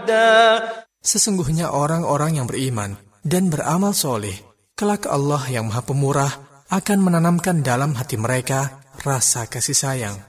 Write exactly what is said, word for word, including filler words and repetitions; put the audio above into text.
مدا. Sesungguhnya orang-orang yang beriman dan beramal soleh, kelak Allah yang Maha Pemurah akan menanamkan dalam hati mereka rasa kasih sayang.